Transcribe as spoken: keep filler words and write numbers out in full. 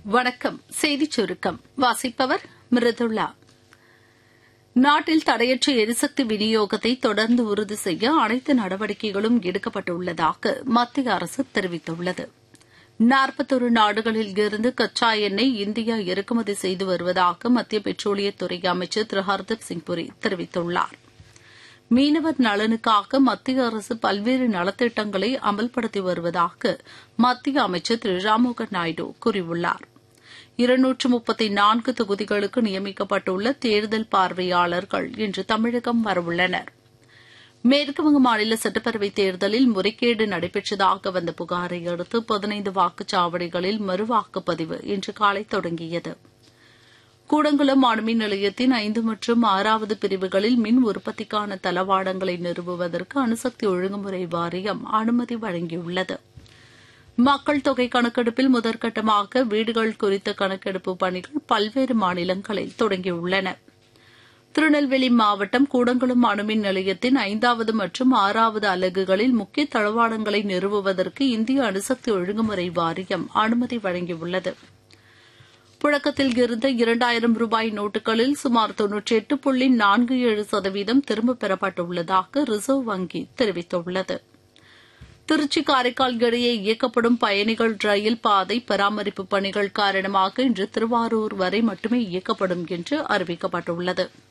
வணக்கம். செய்திச் சுருக்கம் வாசிப்பவர் மிருதுளா. நாட்டில் தடையற்ற எரிசக்தி விநியோகத்தை தொடர்ந்து உறுதி செய்ய அனைத்து நடவடிக்கைகளும் எடுக்கப்பட்டுள்ளதாக மத்திய அரசு தெரிவித்துள்ளது. நாற்பத்தொரு நாடுகளில் இருந்து கச்சா எண்ணெய் இந்தியா இறக்குமதி செய்து வருவதாக மத்திய பெட்ரோலியத்துறை அமைச்சர் திரு ஹர்தீப் சிங் புரி தெரிவித்துள்ளார். மீனவர் நலனுக்காக மத்திய அரசு பல்வேறு நலத்திட்டங்களை அமல்படுத்தி வருவதாக மத்திய அமைச்சர் திரு ராம்மோகன் நாயுடு கூறியுள்ளார். இருநூற்று முப்பத்தி நான்கு தொகுதிகளுக்கு நியமிக்கப்பட்டுள்ள தேர்தல் பார்வையாளர்கள் இன்று தமிழகம் வரவுள்ளனர். மேற்குவங்க மாநில சட்டப்பேரவைத் தேர்தலில் முறைகேடு நடைபெற்றதாக வந்த புகாரை அடுத்து பதினைந்து வாக்குச்சாவடிகளில் மறுவாக்குப்பதிவு இன்று காலை தொடங்கியது. கூடங்குளம் அணுமின் நிலையத்தின் ஐந்து மற்றும் ஆறாவது பிரிவுகளில் மின் உற்பத்திக்கான தளவாடங்களை நிறுவுவதற்கு அணுசக்தி ஒழுங்குமுறை வாரியம் அனுமதி வழங்கியுள்ளது. மக்கள் தொகை கணக்கெடுப்பில் முதற்கட்டமாக வீடுகள் குறித்த கணக்கெடுப்பு பணிகள் பல்வேறு மாநிலங்களில் தொடங்கியுள்ளன. திருநெல்வேலி மாவட்டம் கூடங்குளம் அணுமின் நிலையத்தின் ஐந்தாவது மற்றும் ஆறாவது அலகுகளில் முக்கிய தளவாடங்களை நிறுவுவதற்கு இந்திய அணுசக்தி ஒழுங்குமுறை வாரியம் அனுமதி வழங்கியுள்ளது. புழக்கத்தில் இருந்த இரண்டாயிரம் ரூபாய் நோட்டுகளில் சுமார் தொன்னூற்றி எட்டு புள்ளி நான்கு ஏழு சதவீதம் திரும்பப் பெறப்பட்டுள்ளதாக ரிசர்வ் வங்கி தெரிவித்துள்ளது. திருச்சி காரைக்கால் இடையே இயக்கப்படும் பயணிகள் ரயில் பாதை பராமரிப்பு பணிகள் காரணமாக இன்று திருவாரூர் வரை மட்டுமே இயக்கப்படும் என்று அறிவிக்கப்பட்டுள்ளது.